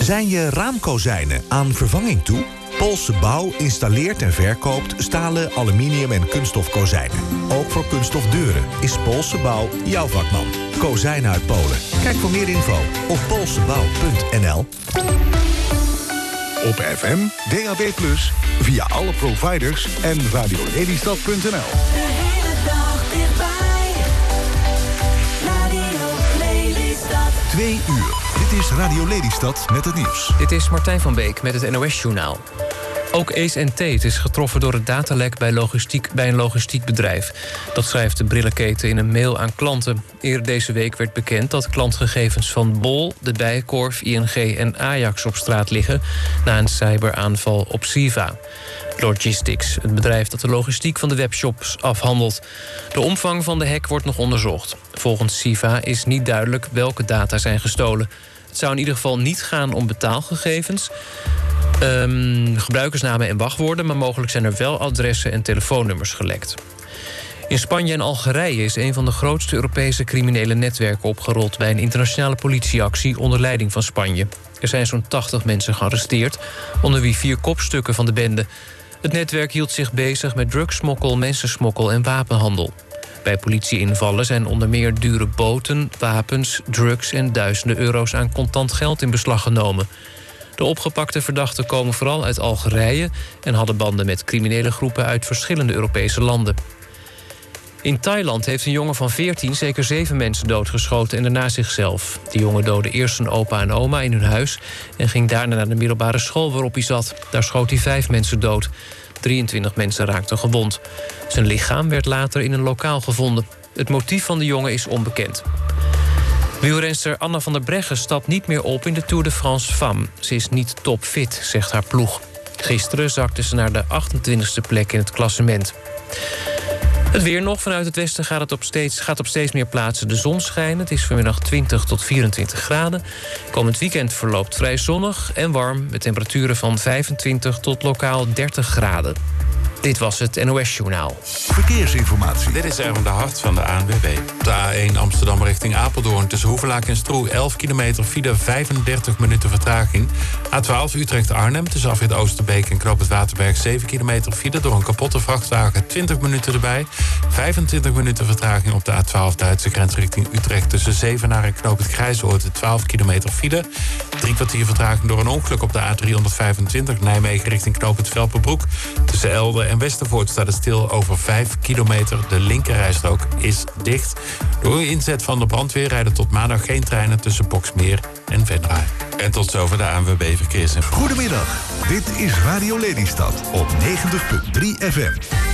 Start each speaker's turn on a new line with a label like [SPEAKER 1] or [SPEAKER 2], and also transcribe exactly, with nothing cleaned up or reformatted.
[SPEAKER 1] Zijn je raamkozijnen aan vervanging toe? Poolse Bouw installeert en verkoopt stalen, aluminium en kunststof kozijnen. Ook voor kunststof deuren is Poolse Bouw jouw vakman. Kozijnen uit Polen. Kijk voor meer info op poolsebouw punt n l.
[SPEAKER 2] Op F M, D A B plus, via alle providers en radio lelystad punt n l.
[SPEAKER 3] De hele dag dichtbij. Radio Lelystad.
[SPEAKER 2] Twee uur. Dit is Radio Lelystad met het nieuws.
[SPEAKER 4] Dit is Martijn van Beek met het N O S-journaal. Ook Ace en Tate is getroffen door het datalek bij, logistiek, bij een logistiek bedrijf. Dat schrijft de brillenketen in een mail aan klanten. Eerder deze week werd bekend dat klantgegevens van Bol, de Bijenkorf, I N G en Ajax op straat liggen na een cyberaanval op Siva. Logistics, het bedrijf dat de logistiek van de webshops afhandelt. De omvang van de hack wordt nog onderzocht. Volgens Siva is niet duidelijk welke data zijn gestolen. Het zou in ieder geval niet gaan om betaalgegevens, Um, gebruikersnamen en wachtwoorden, maar mogelijk zijn er wel adressen en telefoonnummers gelekt. In Spanje en Algerije is een van de grootste Europese criminele netwerken opgerold bij een internationale politieactie onder leiding van Spanje. Er zijn zo'n tachtig mensen gearresteerd, onder wie vier kopstukken van de bende. Het netwerk hield zich bezig met drugssmokkel, mensensmokkel en wapenhandel. Bij politieinvallen zijn onder meer dure boten, wapens, drugs en duizenden euro's aan contant geld in beslag genomen. De opgepakte verdachten komen vooral uit Algerije en hadden banden met criminele groepen uit verschillende Europese landen. In Thailand heeft een jongen van veertien zeker zeven mensen doodgeschoten en daarna zichzelf. De jongen doodde eerst zijn opa en oma in hun huis en ging daarna naar de middelbare school waarop hij zat. Daar schoot hij vijf mensen dood. drieëntwintig mensen raakten gewond. Zijn lichaam werd later in een lokaal gevonden. Het motief van de jongen is onbekend. Wielrenster Anna van der Breggen stapt niet meer op in de Tour de France Femme. Ze is niet topfit, zegt haar ploeg. Gisteren zakte ze naar de achtentwintigste plek in het klassement. Het weer nog. Vanuit het westen gaat het op steeds, gaat op steeds meer plaatsen de zon schijnen. Het is vanmiddag twintig tot vierentwintig graden. Komend weekend verloopt vrij zonnig en warm, met temperaturen van vijfentwintig tot lokaal dertig graden. Dit was het N O S-journaal.
[SPEAKER 2] Verkeersinformatie.
[SPEAKER 5] Dit is Erwin de Hart van de A N W B. De A één Amsterdam richting Apeldoorn tussen Hoevelaak en Stroe elf kilometer file, vijfendertig minuten vertraging. A twaalf Utrecht-Arnhem tussen afrit Oosterbeek en Knoop het Waterberg zeven kilometer file door een kapotte vrachtwagen, twintig minuten erbij. vijfentwintig minuten vertraging op de A twaalf Duitse grens richting Utrecht tussen Zevenaar en Knoop het Grijzoord, twaalf kilometer file. Drie kwartier vertraging door een ongeluk op de A driehonderdvijfentwintig Nijmegen richting Knoop het Velpenbroek. Tussen Elden en Westervoort staat het stil over vijf kilometer. De linkerrijstrook is dicht. Door inzet van de brandweer rijden tot maandag geen treinen tussen Boksmeer en Venray. En tot zover de A N W B Verkeersinformatie.
[SPEAKER 2] Goedemiddag, dit is Radio Lelystad op negentig punt drie F M.